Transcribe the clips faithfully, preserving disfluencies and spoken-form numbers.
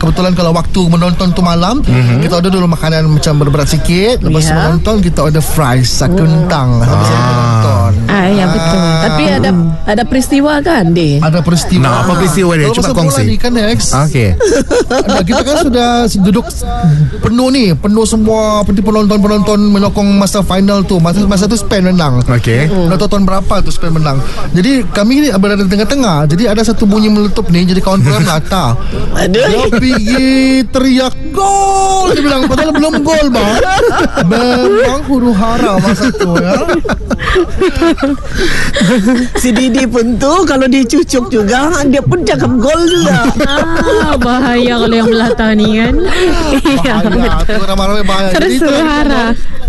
kebetulan kalau waktu menonton tu malam, mm-hmm. kita order dulu makanan macam berberat sikit. Lepas yeah. menonton kita order fries, sakentang oh. habis ah. menonton. Ah, ya betul. Ah. Tapi ada ada peristiwa kan, Deh? Ada peristiwa. Nah, apa peristiwa dia? Kalau Cuba kongsi. Ni kan Nex. Okey. Kita kan sudah duduk penuh ni, penuh semua penonton-penonton menyokong masa final tu. Masa masa tu Spain menang. Okey. Dah tahu tahun berapa tu Spain menang. Jadi kami ni berada di tengah-tengah. Jadi ada satu bunyi meletup ni, jadi kawan program melata. Aduh. Dia pergi teriak gol. Dia bilang padahal belum gol bang. Memang huru hara masa tu ya. Si Didi pun tu kalau dicucuk juga, dia pun cakap gol juga. Ah, bahaya kalau yang melata ni kan. Bahaya. Tu ramai-ramai bahaya. Terus huru hara.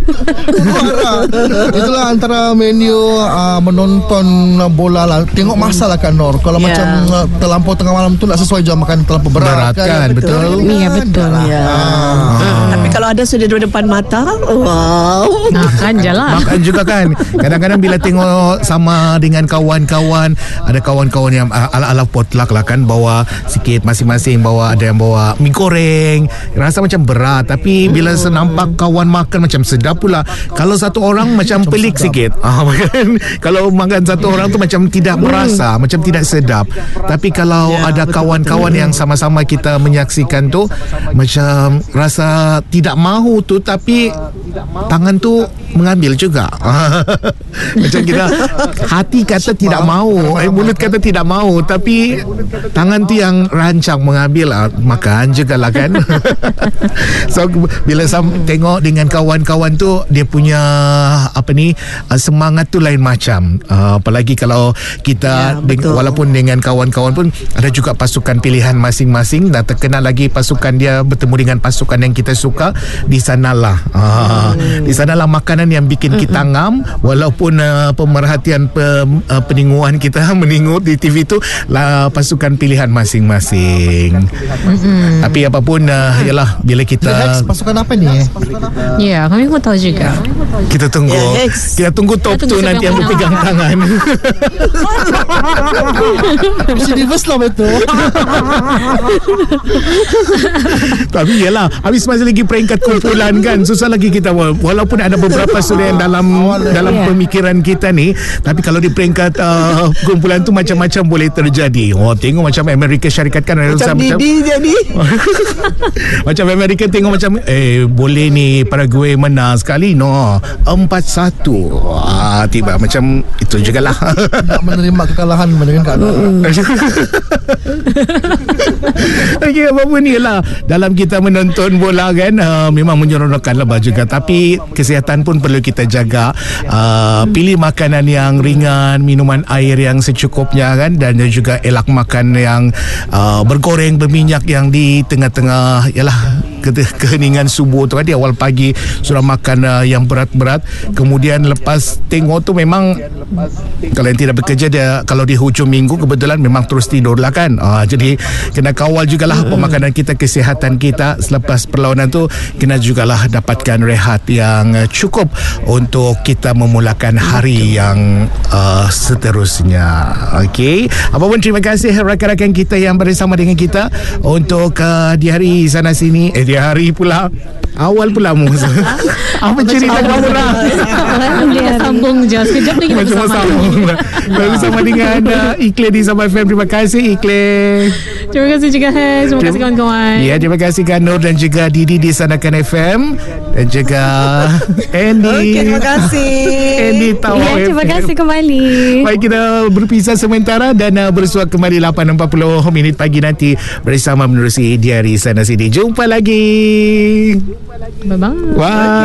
Itulah antara menu uh, menonton bola lah. Tengok masa lah kan Nor. Kalau yeah. macam uh, terlampau tengah malam tu nak sesuai jam makan terlampau berat, berat kan, kan betul. Ya betul ya. Ah. Ah. Tapi kalau ada sudah di depan mata, wow, makan je lah. Makan juga kan. Kadang-kadang bila tengok sama dengan kawan-kawan, ada kawan-kawan yang uh, ala-ala potluck lah kan, bawa sikit masing-masing, bawa ada yang bawa mie goreng, rasa macam berat. Tapi bila hmm. senampak kawan makan macam sedap pula. Kalau satu orang macam, macam pelik sedap. Sikit ah, kan? Kalau makan satu orang tu macam tidak merasa, macam tidak sedap. Tapi kalau ya, ada betul, kawan-kawan betul. Yang sama-sama kita menyaksikan tu, macam rasa tidak mahu tu, tapi tangan tu mengambil juga. Macam kita hati kata tidak mahu, eh, mulut kata tidak mahu, tapi tangan tu yang rancang mengambil, ah, makan juga lah kan. So bila sam- tengok dengan kawan-kawan tu, dia punya apa ni, uh, semangat tu lain macam. Uh, apalagi kalau kita ya, deng- walaupun dengan kawan-kawan pun ada juga pasukan pilihan masing-masing, dah terkenal lagi pasukan dia bertemu dengan pasukan yang kita suka, di sanalah uh, hmm. di sanalah makanan yang bikin kita ngam, walaupun uh, pemerhatian pe, uh, peninguan kita meningut di T V tu lah pasukan pilihan masing-masing. Hmm. Tapi apapun uh, yalah, bila kita Hex, pasukan apa ni? Ya, kami pun tahu juga. Kita tunggu yeah, kita tunggu top tu nanti yang berpegang tangan. Mesti reverse lah betul. Tapi yalah, habis masih lagi peringkat kumpulan kan, susah lagi kita, walaupun ada beberapa sudah yang dalam dalam yeah. pemikiran kita ni, tapi kalau di peringkat uh, kumpulan tu macam-macam boleh terjadi. Oh, tengok macam Amerika Syarikat kan macam Didi jadi. Macam Amerika tengok macam eh boleh ni Paraguay menang sekali, no, empat satu. Wah, tiba macam itu jugalah. Tak menerima kekalahan dengan keadaan. Okey, apa-apa ni lah, dalam kita menonton bola kan, uh, memang menyeronokkan lah juga. Tapi kesihatan pun perlu kita jaga. Uh, pilih makanan yang ringan, minuman air yang secukupnya kan, dan juga elak makan yang uh, bergoreng, berminyak yang di tengah-tengah yalah keheningan subuh tu kan, di awal pagi sudah makan uh, yang berat-berat, kemudian lepas tengok tu memang kalau yang tidak bekerja dia, kalau di hujung minggu kebetulan memang terus tidur lah kan. uh, jadi kena kawal jugalah pemakanan kita, kesihatan kita. Selepas perlawanan tu kena jugalah dapatkan rehat yang uh, cukup untuk kita memulakan hari yang uh, seterusnya. Okey, apapun terima kasih rakan-rakan kita yang bersama dengan kita untuk uh, di hari sana sini, eh di hari pula awal pula Musa. Apa cerita kamu lah? Boleh sambung je sekejap lagi macam sambung bersama dengan uh, Ikle di Sabah F M. Terima kasih Ikle. Terima kasih juga Hex. Terima kasih kawan-kawan. Ya, terima kasih Kanur dan juga Didi di Sanakan F M, dan juga Andy. Okay, terima kasih Andy tahu. Ya, terima kasih kembali. Baik, kita berpisah sementara dan uh, bersuat kembali lapan empat puluh minit pagi nanti bersama menerusi Diari Sana Sini. Jumpa lagi. Bye-bye. Bye.